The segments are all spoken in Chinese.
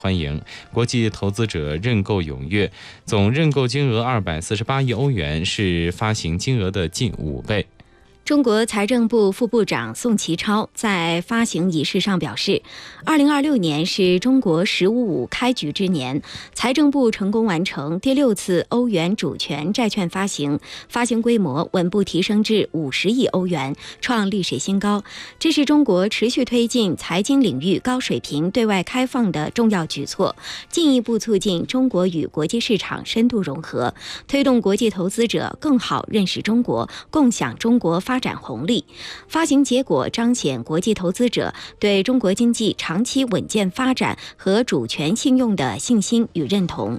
欢迎，国际投资者认购踊跃，总认购金额248亿欧元，是发行金额的近5倍。 中国财政部副部长宋其超在发行仪式上表示，2026年是中国“15+5”开局之年，财政部成功完成第6次欧元主权债券发行，发行规模稳步提升至50亿欧元，创历史新高。这是中国持续推进财经领域高水平对外开放的重要举措，进一步促进中国与国际市场深度融合，推动国际投资者更好认识中国，共享中国发展红利。发行结果彰显国际投资者对中国经济长期稳健发展和主权信用的信心与认同。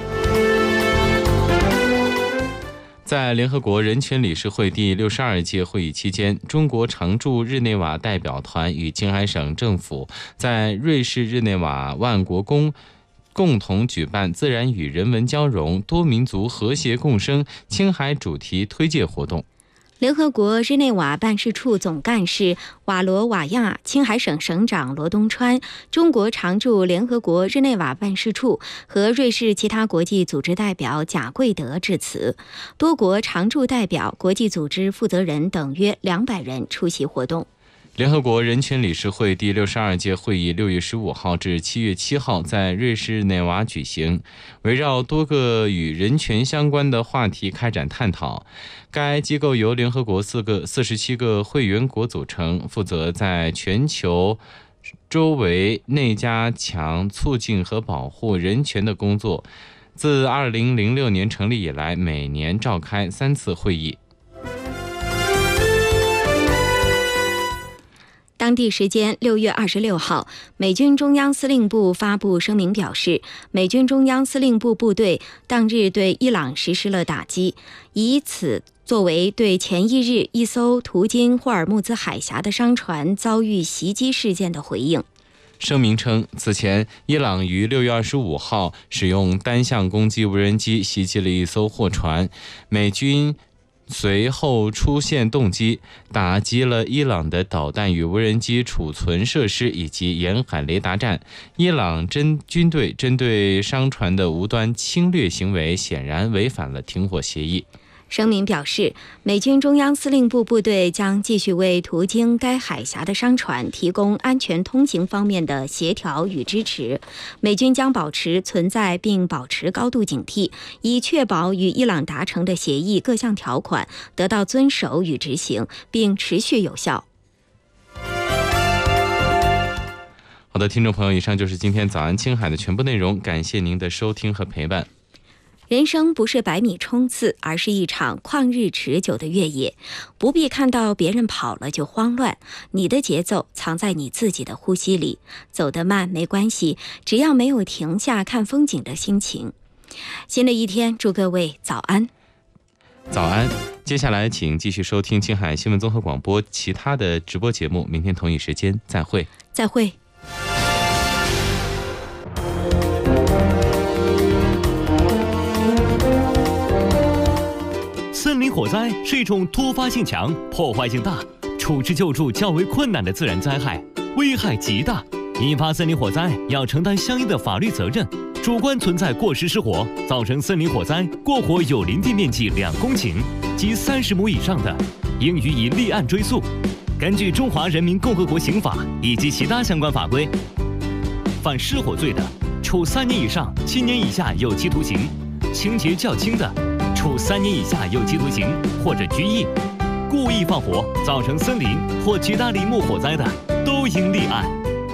在联合国人权理事会第62届会议期间，中国常驻日内瓦代表团与青海省政府在瑞士日内瓦万国宫共同举办自然与人文交融、多民族和谐共生青海主题推介活动。 联合国日内瓦办事处总干事瓦罗瓦亚、青海省省长罗东川、中国常驻联合国日内瓦办事处和瑞士其他国际组织代表贾贵德致辞，多国常驻代表、国际组织负责人等约200人出席活动。 联合国人权理事会第62届会议6月15号至7月7号在瑞士日内瓦举行，围绕多个与人权相关的话题开展探讨。该机构由联合国47个会员国组成，负责在全球周围内加强促进和保护人权的工作。自2006年成立以来，每年召开3次会议。 当地时间6月26号，美军中央司令部发布声明表示，美军中央司令部部队当日对伊朗实施了打击，以此作为对前一日一艘途经霍尔木兹海峡的商船遭遇袭击事件的回应。 声明称，此前伊朗于6月25号使用单向攻击无人机袭击了一艘货船，美军随后出现动机，打击了伊朗的导弹与无人机储存设施以及沿海雷达站。伊朗军队针对商船的无端侵略行为显然违反了停火协议。 声明表示，美军中央司令部部队将继续为途经该海峡的商船提供安全通行方面的协调与支持。美军将保持存在并保持高度警惕，以确保与伊朗达成的协议各项条款得到遵守与执行，并持续有效。 好的，听众朋友，以上就是今天早安青海的全部内容，感谢您的收听和陪伴。 人生不是百米冲刺，而是一场旷日持久的越野。不必看到别人跑了就慌乱，你的节奏藏在你自己的呼吸里。走得慢没关系，只要没有停下看风景的心情。新的一天，祝各位早安。 早安，接下来请继续收听青海新闻综合广播其他的直播节目，明天同一时间再会。 再会。 森林火灾是一种突发性强、破坏性大、处置救助较为困难的自然灾害，危害极大。引发森林火灾要承担相应的法律责任。主观存在过失失火，造成森林火灾，过火有林地面积2公顷及30亩以上的，应予以立案追诉。根据《中华人民共和国刑法》以及其他相关法规，犯失火罪的，处3年以上7年以下有期徒刑；情节较轻的，处3年以下有期徒刑或者拘役。故意放火造成森林或其他林木火灾的，都应立案。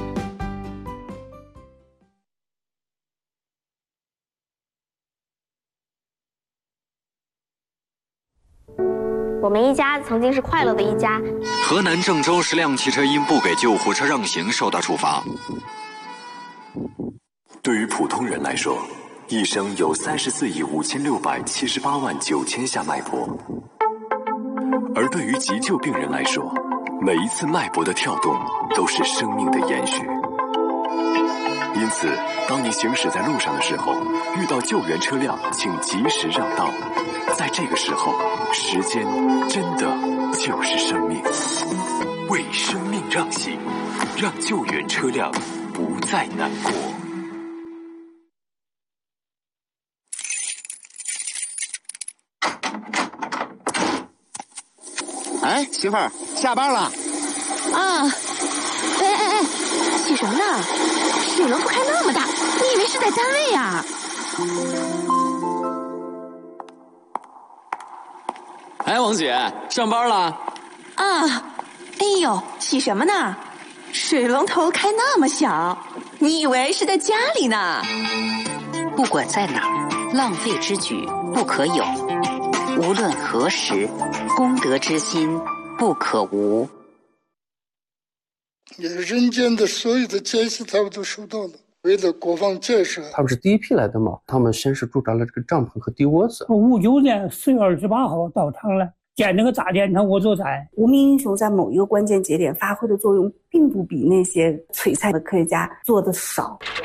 我们一家曾经是快乐的一家。 河南郑州10辆汽车因不给救护车让行受到处罚。 对于普通人来说，一生有34亿5678万9000下脉搏，而对于急救病人来说，每一次脉搏的跳动都是生命的延续。因此，当你行驶在路上的时候，遇到救援车辆，请及时让道。在这个时候，时间真的就是生命。为生命让行，让救援车辆不再难过。 哎，媳妇儿，下班了。 啊！哎，洗什么呢？水龙头开那么大，你以为是在单位呀？ 哎，王姐，上班了？ 啊！哎呦，洗什么呢？水龙头开那么小，你以为是在家里呢？ 不管在哪儿，浪费之举不可有。无论何时，公德之心不可无。 人间的所有的艰辛他们都受到了。为了国防建设， 他们是第一批来的嘛，他们先是驻扎了这个帐篷和地窝子。 59年4月28号到场了，建那个大电厂我就在。 无名英雄在某一个关键节点发挥的作用，并不比那些璀璨的科学家做的少。